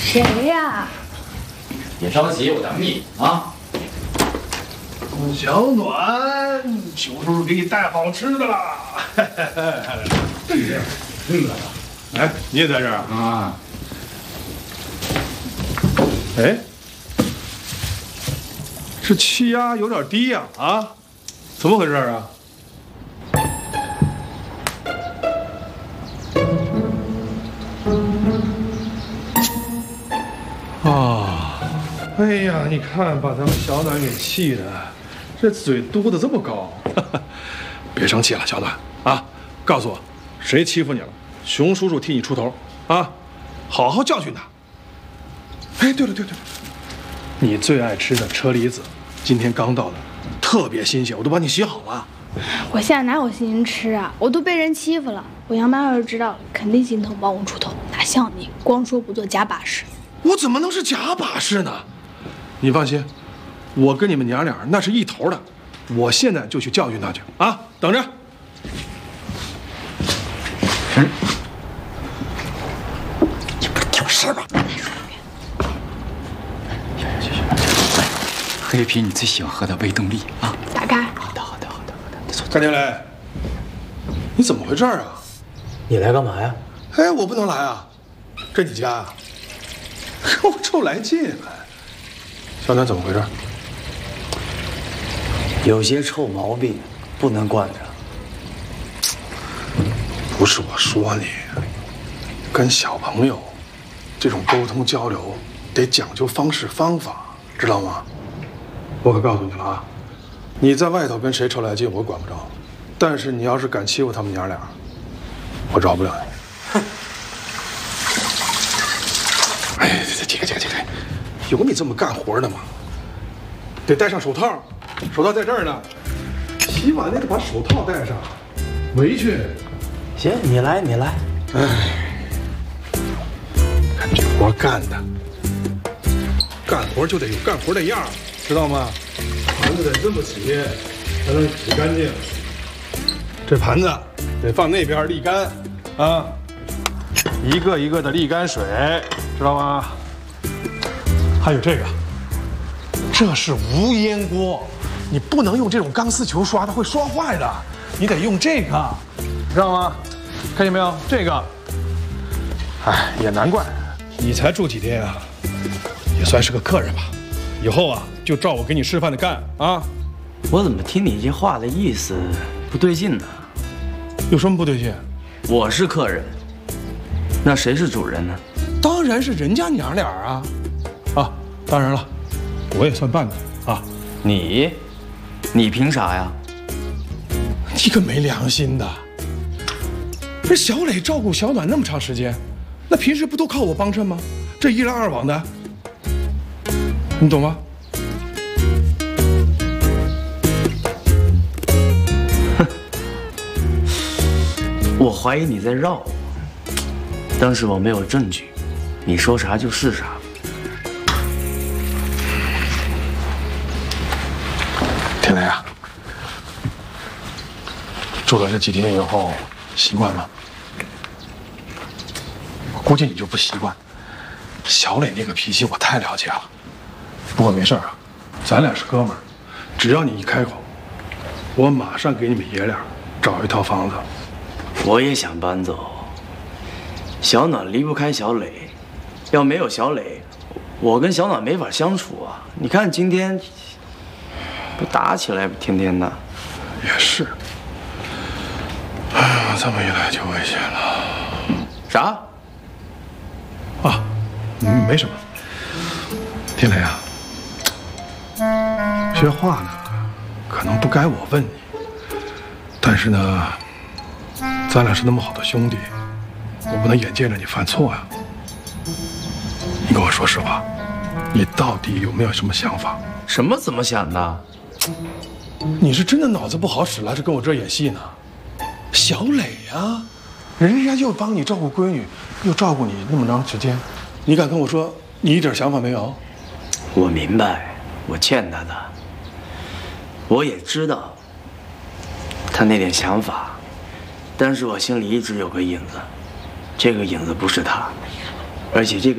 谁呀？ 别着急，我等你啊。 小暖，熊叔叔给你带好吃的啦！哎，你也在这儿啊？ 哎，这气压有点低呀！啊，怎么回事啊？啊，哎呀，你看把咱们小暖给气的，这嘴嘟得这么高。别生气了，小暖啊，告诉我谁欺负你了？熊叔叔替你出头啊，好好教训他。哎，对了，你最爱吃的车厘子，今天刚到的，特别新鲜，我都帮你洗好了。 我现在哪有心情吃啊？我都被人欺负了。我杨妈要是知道了，肯定心疼帮我出头。哪像你，光说不做假把式。 我怎么能是假把式呢？你放心，我跟你们娘俩那是一头的。我现在就去教训他去啊！等着。 你不是挑事吗？喝一瓶你最喜欢喝的维动力啊！ 打开。 好的。 甘天雷，你怎么回事啊？ 你来干嘛呀？ 哎，我不能来啊！这你家啊？跟我臭来劲还！小南怎么回事？ 有些臭毛病不能惯着。 不是我说你，跟小朋友这种沟通交流得讲究方式方法，知道吗？我可告诉你了啊，你在外头跟谁臭来劲我管不着，但是你要是敢欺负他们娘俩，我饶不了你。哎，起开！有你这么干活的吗？得戴上手套，手套在这儿呢。洗碗那得把手套戴上，围裙。 行，你来。 哎，看这活干的，干活就得有干活的样儿，知道吗？盘子得这么洗，才能洗干净。这盘子得放那边沥干，啊，一个一个的沥干水，知道吗？还有这个，这是无烟锅，你不能用这种钢丝球刷，它会刷坏的。你得用这个，知道吗？看见没有？这个，哎，也难怪，你才住几天啊，也算是个客人吧。以后啊，就照我给你示范的干啊。 我怎么听你这话的意思不对劲呢？ 有什么不对劲？ 我是客人，那谁是主人呢？ 当然是人家娘俩啊。啊，当然了，我也算半个啊。 你凭啥呀？ 你个没良心的！这小磊照顾小暖那么长时间，那平时不都靠我帮衬吗？这一来二往的，你懂吗？ 我怀疑你在绕我，但是我没有证据，你说啥就是啥。 天雷啊，住了这几天以后，习惯吗？我估计你就不习惯。小磊那个脾气我太了解了。不过没事啊，咱俩是哥们儿，只要你一开口，我马上给你们爷俩找一套房子。 我也想搬走，小暖离不开小磊，要没有小磊，我跟小暖没法相处啊！你看今天不打起来，天天的。 也是。哎呀，这么一来就危险了。 啥？ 啊，没什么。天雷啊，这话呢，可能不该我问你，但是呢，咱俩是那么好的兄弟，我不能眼见着你犯错呀。你跟我说实话，你到底有没有什么想法？ 什么怎么想的？ 你是真的脑子不好使了，还是跟我这演戏呢？小磊啊，人家又帮你照顾闺女，又照顾你那么长时间，你敢跟我说你一点想法没有？ 我明白，我欠他的，我也知道他那点想法，但是我心里一直有个影子，这个影子不是他，而且这个。